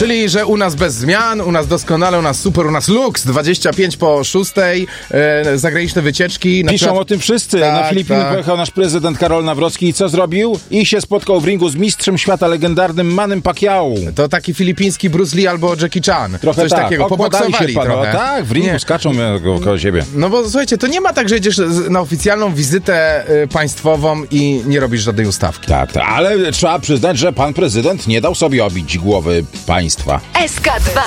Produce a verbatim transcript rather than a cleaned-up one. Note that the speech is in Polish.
Czyli, że u nas bez zmian, u nas doskonale, u nas super, u nas luks, dwadzieścia pięć po szóstej, e, zagraniczne wycieczki. Piszą przykład... o tym wszyscy. Tak, na Filipiny tak. pojechał nasz prezydent Karol Nawrocki i co zrobił? I się spotkał w ringu z mistrzem świata legendarnym Mannym Pacquiao. To taki filipiński Bruce Lee albo Jackie Chan. Trochę Coś tak. takiego, Okładali poboksowali się panu, trochę. tak, w ringu Nie. skaczą koło siebie. No bo słuchajcie, to nie ma tak, że jedziesz z- na oficjalną wizytę y, państwową i nie robisz żadnej ustawki. Tak, tak, ale trzeba przyznać, że pan prezydent nie dał sobie obić głowy państwa. S K dwa.